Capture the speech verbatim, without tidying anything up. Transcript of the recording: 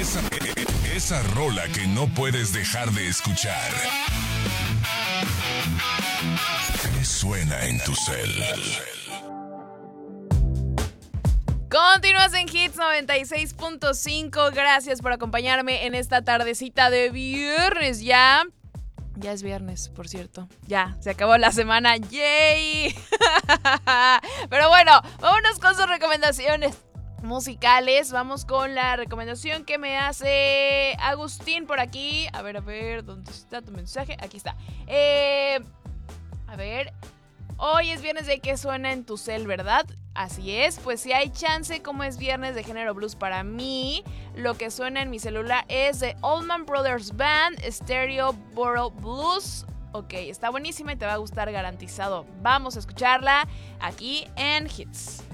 Esa, esa rola que no puedes dejar de escuchar. ¿Qué suena en tu cel? Continúas en Hits noventa y seis punto cinco. Gracias por acompañarme en esta tardecita de viernes. Ya, ya es viernes, por cierto. Ya, se acabó la semana. ¡Yay! Pero bueno, vámonos con sus recomendaciones musicales. Vamos con la recomendación que me hace Agustín por aquí. A ver, a ver, ¿dónde está tu mensaje? Aquí está. Eh, a ver, hoy es viernes de ¿Qué suena en tu cel, ¿verdad? Así es, pues si hay chance, como es viernes de género blues para mí, lo que suena en mi celular es de Allman Brothers Band, Stereo Borough Blues. Ok, está buenísima y te va a gustar garantizado. Vamos a escucharla aquí en Hits.